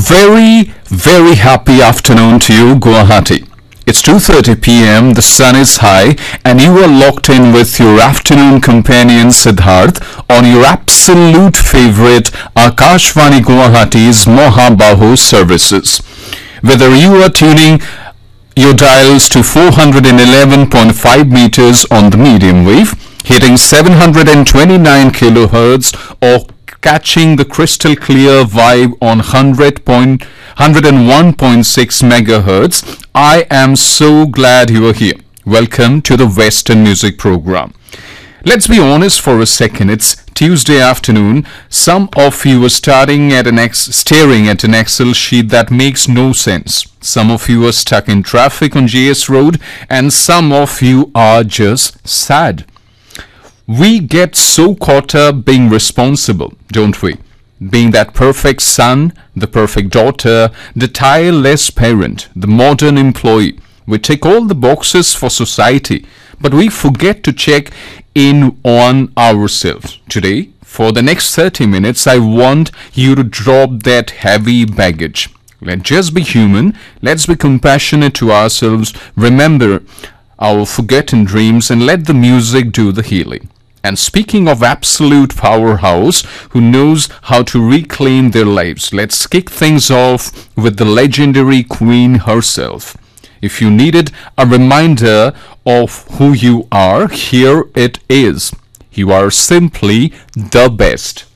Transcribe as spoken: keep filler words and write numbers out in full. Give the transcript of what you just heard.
very, very happy afternoon to you, Guwahati. It's two thirty p m, the sun is high, and you are locked in with your afternoon companion Siddharth on your absolute favorite Akashvani Guwahati's Mohabaho services. Whether you are tuning your dials to four hundred eleven point five meters on the medium wave, hitting seven hundred twenty-nine kilohertz, or catching the crystal clear vibe on one hundred point, one oh one point six megahertz, I am so glad you are here. Welcome to the Western Music Program. Let's be honest for a second. It's Tuesday afternoon. Some of you are starting at an ex- staring at an Excel sheet that makes no sense. Some of you are stuck in traffic on J S Road, and some of you are just sad. We get so caught up being responsible, don't we? Being that perfect son, the perfect daughter, the tireless parent, the modern employee. We tick all the boxes for society, but we forget to check in on ourselves. Today, for the next thirty minutes, I want you to drop that heavy baggage. Let's just be human. Let's be compassionate to ourselves. Remember our forgotten dreams and let the music do the healing. And speaking of absolute powerhouse who knows how to reclaim their lives, let's kick things off with the legendary Queen herself. If you needed a reminder of who you are, here it is. You are simply the best.